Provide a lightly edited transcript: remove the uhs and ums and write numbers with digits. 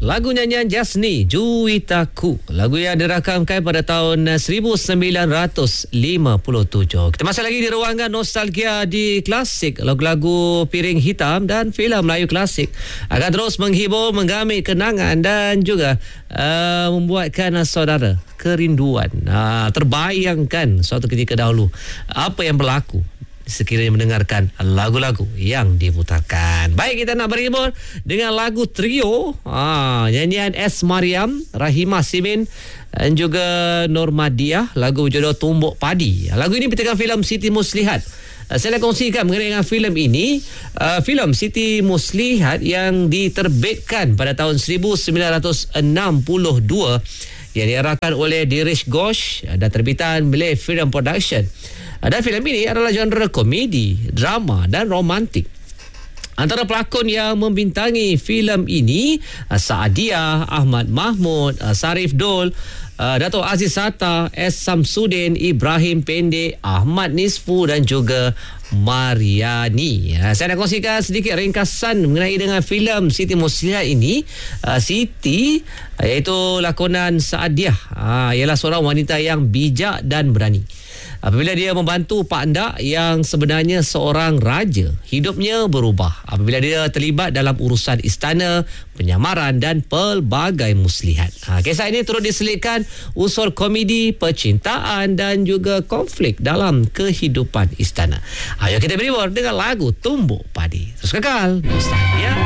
Lagu nyanyian Jasni, Juwitaku. Lagu yang dirakamkan pada tahun 1957. Kita masih lagi di ruangan nostalgia di Klasik. Lagu-lagu Piring Hitam dan filem Melayu klasik akan terus menghibur, menggamit kenangan dan juga membuatkan saudara kerinduan. Terbayangkan suatu ketika dahulu apa yang berlaku sekiranya mendengarkan lagu-lagu yang diputarkan. Baik, kita nak berhibur dengan lagu trio nyanyian S. Mariam, Rahimah Simin dan juga Normadiah. Lagu berjudul Tumbuk Padi. Lagu ini bertekan filem Siti Muslihat. Saya nak kongsikan mengenai dengan filem ini. Filem Siti Muslihat yang diterbitkan pada tahun 1962 yang diarahkan oleh Dirish Ghosh dan terbitan Malay Film Production. Dan filem ini adalah genre komedi, drama dan romantik. Antara pelakon yang membintangi filem ini Saadia, Ahmad Mahmud, Sarif Dol, Dato' Aziz Sata, S. Samsudin, Ibrahim Pendek, Ahmad Nisfu dan juga Mariani. Saya nak kongsikan sedikit ringkasan mengenai dengan filem Siti Muslihat ini. Siti iaitu lakonan Saadiah ialah seorang wanita yang bijak dan berani. Apabila dia membantu Pak Ndak yang sebenarnya seorang raja, hidupnya berubah apabila dia terlibat dalam urusan istana, penyamaran dan pelbagai muslihat. Kisah ini turut diselipkan unsur komedi, percintaan dan juga konflik dalam kehidupan istana. Ayo kita berhibur dengan lagu Tumbuk Padi. Terus kekal nostalgia.